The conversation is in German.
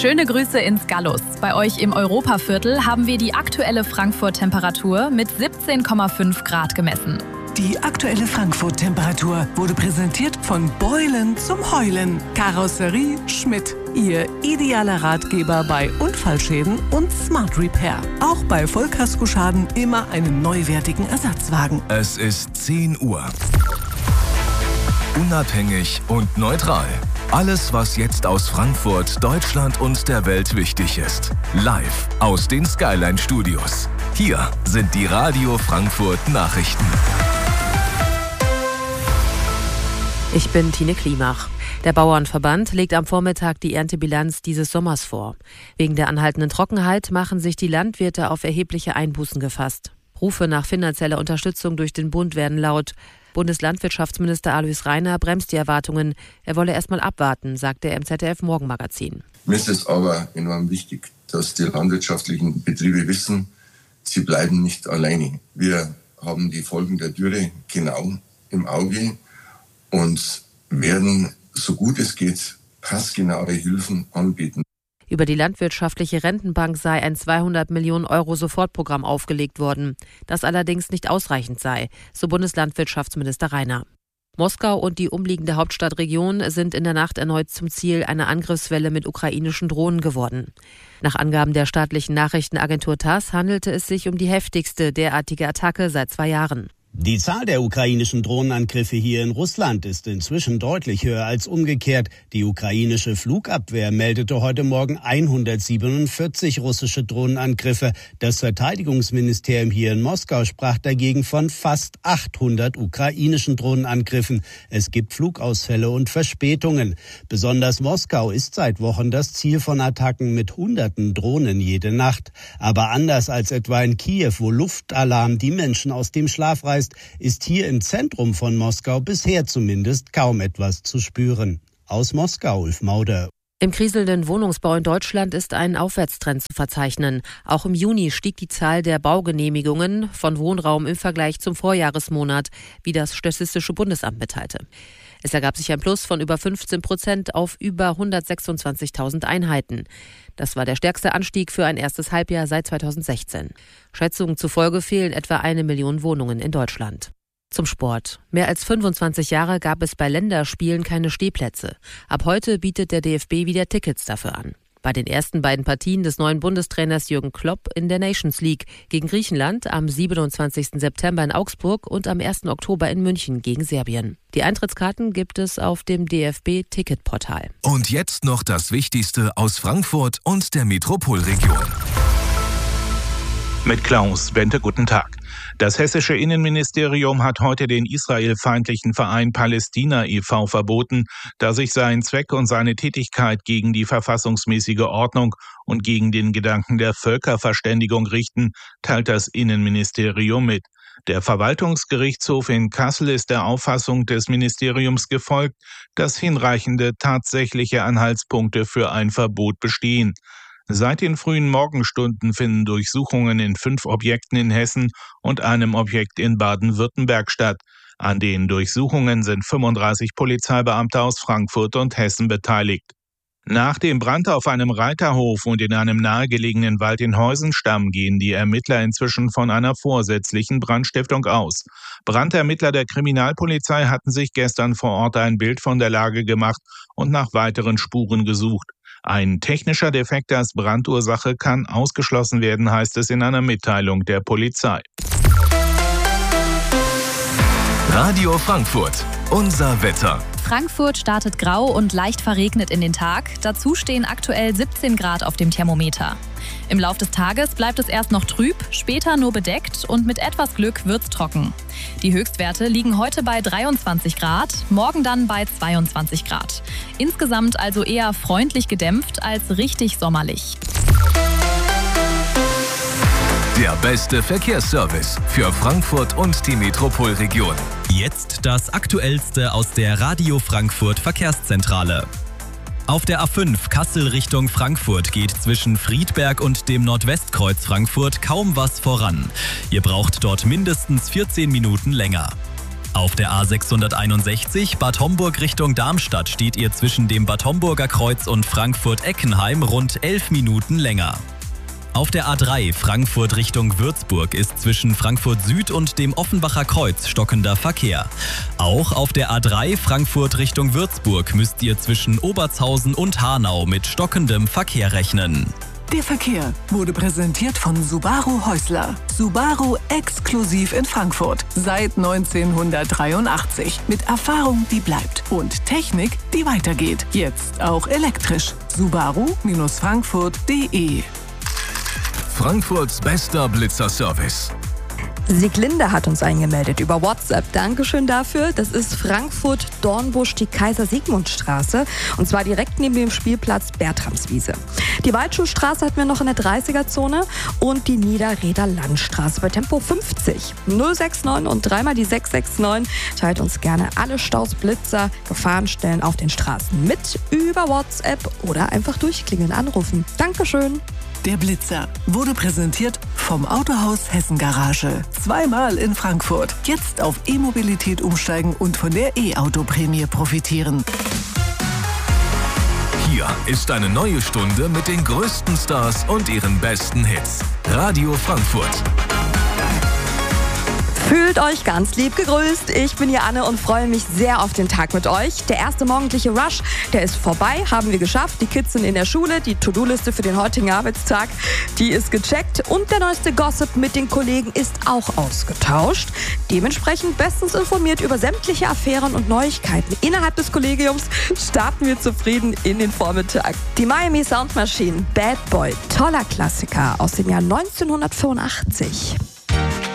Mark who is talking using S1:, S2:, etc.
S1: Schöne Grüße ins Gallus. Bei euch im Europaviertel haben wir die aktuelle Frankfurt-Temperatur mit 17,5 Grad gemessen.
S2: Die aktuelle Frankfurt-Temperatur wurde präsentiert von Beulen zum Heulen. Karosserie Schmidt. Ihr idealer Ratgeber bei Unfallschäden und Smart Repair. Auch bei Vollkaskoschaden immer einen neuwertigen Ersatzwagen.
S3: Es ist 10 Uhr. Unabhängig und neutral. Alles, was jetzt aus Frankfurt, Deutschland und der Welt wichtig ist. Live aus den Skyline Studios. Hier sind die Radio Frankfurt Nachrichten.
S4: Ich bin Tine Klimach. Der Bauernverband legt am Vormittag die Erntebilanz dieses Sommers vor. Wegen der anhaltenden Trockenheit machen sich die Landwirte auf erhebliche Einbußen gefasst. Rufe nach finanzieller Unterstützung durch den Bund werden laut. Bundeslandwirtschaftsminister Alois Rainer bremst die Erwartungen. Er wolle erst mal abwarten, sagte er im ZDF-Morgenmagazin.
S5: Mir ist es aber enorm wichtig, dass die landwirtschaftlichen Betriebe wissen, sie bleiben nicht alleine. Wir haben die Folgen der Dürre genau im Auge und werden, so gut es geht, passgenaue Hilfen anbieten.
S4: Über die landwirtschaftliche Rentenbank sei ein 200 Millionen Euro Sofortprogramm aufgelegt worden, das allerdings nicht ausreichend sei, so Bundeslandwirtschaftsminister Rainer. Moskau und die umliegende Hauptstadtregion sind in der Nacht erneut zum Ziel einer Angriffswelle mit ukrainischen Drohnen geworden. Nach Angaben der staatlichen Nachrichtenagentur TASS handelte es sich um die heftigste derartige Attacke seit 2 Jahren.
S6: Die Zahl der ukrainischen Drohnenangriffe hier in Russland ist inzwischen deutlich höher als umgekehrt. Die ukrainische Flugabwehr meldete heute Morgen 147 russische Drohnenangriffe. Das Verteidigungsministerium hier in Moskau sprach dagegen von fast 800 ukrainischen Drohnenangriffen. Es gibt Flugausfälle und Verspätungen. Besonders Moskau ist seit Wochen das Ziel von Attacken mit Hunderten Drohnen jede Nacht. Aber anders als etwa in Kiew, wo Luftalarm die Menschen aus dem Schlaf reißt, ist hier im Zentrum von Moskau bisher zumindest kaum etwas zu spüren. Aus Moskau, Ulf Mauder.
S4: Im kriselnden Wohnungsbau in Deutschland ist ein Aufwärtstrend zu verzeichnen. Auch im Juni stieg die Zahl der Baugenehmigungen von Wohnraum im Vergleich zum Vorjahresmonat, wie das Statistische Bundesamt mitteilte. Es ergab sich ein Plus von über 15% auf über 126.000 Einheiten. Das war der stärkste Anstieg für ein erstes Halbjahr seit 2016. Schätzungen zufolge fehlen etwa 1 Million Wohnungen in Deutschland. Zum Sport. Mehr als 25 Jahre gab es bei Länderspielen keine Stehplätze. Ab heute bietet der DFB wieder Tickets dafür an. Bei den ersten beiden Partien des neuen Bundestrainers Jürgen Klopp in der Nations League gegen Griechenland am 27. September in Augsburg und am 1. Oktober in München gegen Serbien. Die Eintrittskarten gibt es auf dem DFB-Ticketportal.
S3: Und jetzt noch das Wichtigste aus Frankfurt und der Metropolregion.
S7: Mit Klaus Bente, guten Tag. Das hessische Innenministerium hat heute den israelfeindlichen Verein Palästina e.V. verboten, da sich sein Zweck und seine Tätigkeit gegen die verfassungsmäßige Ordnung und gegen den Gedanken der Völkerverständigung richten, teilt das Innenministerium mit. Der Verwaltungsgerichtshof in Kassel ist der Auffassung des Ministeriums gefolgt, dass hinreichende tatsächliche Anhaltspunkte für ein Verbot bestehen. Seit den frühen Morgenstunden finden Durchsuchungen in 5 Objekten in Hessen und einem Objekt in Baden-Württemberg statt. An den Durchsuchungen sind 35 Polizeibeamte aus Frankfurt und Hessen beteiligt. Nach dem Brand auf einem Reiterhof und in einem nahegelegenen Wald in Heusenstamm gehen die Ermittler inzwischen von einer vorsätzlichen Brandstiftung aus. Brandermittler der Kriminalpolizei hatten sich gestern vor Ort ein Bild von der Lage gemacht und nach weiteren Spuren gesucht. Ein technischer Defekt als Brandursache kann ausgeschlossen werden, heißt es in einer Mitteilung der Polizei.
S3: Radio Frankfurt, unser Wetter.
S1: Frankfurt startet grau und leicht verregnet in den Tag. Dazu stehen aktuell 17 Grad auf dem Thermometer. Im Lauf des Tages bleibt es erst noch trüb, später nur bedeckt und mit etwas Glück wird's trocken. Die Höchstwerte liegen heute bei 23 Grad, morgen dann bei 22 Grad. Insgesamt also eher freundlich gedämpft als richtig sommerlich.
S3: Der beste Verkehrsservice für Frankfurt und die Metropolregion.
S8: Jetzt das Aktuellste aus der Radio Frankfurt Verkehrszentrale. Auf der A5 Kassel Richtung Frankfurt geht zwischen Friedberg und dem Nordwestkreuz Frankfurt kaum was voran. Ihr braucht dort mindestens 14 Minuten länger. Auf der A661 Bad Homburg Richtung Darmstadt steht ihr zwischen dem Bad Homburger Kreuz und Frankfurt-Eckenheim rund 11 Minuten länger. Auf der A3 Frankfurt Richtung Würzburg ist zwischen Frankfurt Süd und dem Offenbacher Kreuz stockender Verkehr. Auch auf der A3 Frankfurt Richtung Würzburg müsst ihr zwischen Obertshausen und Hanau mit stockendem Verkehr rechnen.
S2: Der Verkehr wurde präsentiert von Subaru Häusler. Subaru exklusiv in Frankfurt. Seit 1983. Mit Erfahrung, die bleibt. Und Technik, die weitergeht. Jetzt auch elektrisch. Subaru-Frankfurt.de.
S3: Frankfurts bester Blitzer-Service.
S9: Sieglinde hat uns eingemeldet über WhatsApp. Dankeschön dafür. Das ist Frankfurt-Dornbusch, die Kaiser-Sigmund-Straße. Und zwar direkt neben dem Spielplatz Bertramswiese. Die Waldschulstraße hatten wir noch in der 30er-Zone und die Niederrheder Landstraße bei Tempo 50. 069 und dreimal die 669. Teilt uns gerne alle Staus, Blitzer, Gefahrenstellen auf den Straßen mit über WhatsApp oder einfach durchklingeln, anrufen. Dankeschön.
S2: Der Blitzer wurde präsentiert vom Autohaus Hessen Garage. Zweimal in Frankfurt. Jetzt auf E-Mobilität umsteigen und von der E-Auto-Prämie profitieren.
S3: Hier ist eine neue Stunde mit den größten Stars und ihren besten Hits. Radio Frankfurt.
S9: Fühlt euch ganz lieb gegrüßt. Ich bin hier Anne und freue mich sehr auf den Tag mit euch. Der erste morgendliche Rush, der ist vorbei, haben wir geschafft. Die Kids sind in der Schule, die To-Do-Liste für den heutigen Arbeitstag, die ist gecheckt und der neueste Gossip mit den Kollegen ist auch ausgetauscht. Dementsprechend bestens informiert über sämtliche Affären und Neuigkeiten. Innerhalb des Kollegiums starten wir zufrieden in den Vormittag. Die Miami Sound Machine, Bad Boy, toller Klassiker aus dem Jahr 1985.